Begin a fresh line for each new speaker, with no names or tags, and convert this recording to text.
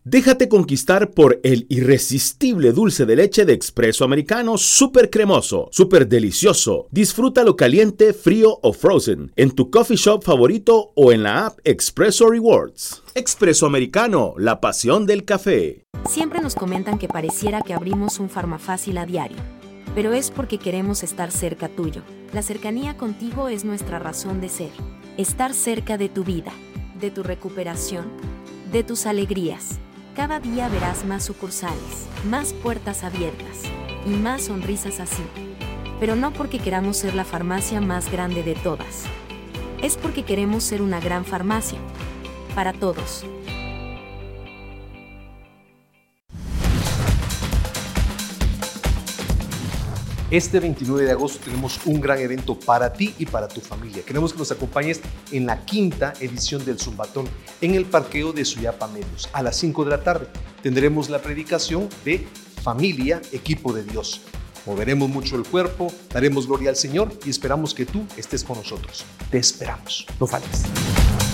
Déjate conquistar por el irresistible dulce de leche de Expreso Americano, súper cremoso, súper delicioso. Disfrútalo caliente, frío o frozen en tu coffee shop favorito o en la app Expreso Rewards. Expreso Americano, la pasión del café.
Siempre nos comentan que pareciera que abrimos un Farmafácil a diario, pero es porque queremos estar cerca tuyo. La cercanía contigo es nuestra razón de ser. Estar cerca de tu vida, de tu recuperación, de tus alegrías. Cada día verás más sucursales, más puertas abiertas y más sonrisas así. Pero no porque queramos ser la farmacia más grande de todas. Es porque queremos ser una gran farmacia. Para todos.
Este 29 de agosto tenemos un gran evento para ti y para tu familia. Queremos que nos acompañes en la 5ª edición del Zumbatón en el parqueo de Suyapa Medios. A las 5 de la tarde tendremos la predicación de Familia, Equipo de Dios. Moveremos mucho el cuerpo, daremos gloria al Señor y esperamos que tú estés con nosotros. Te esperamos. No faltes.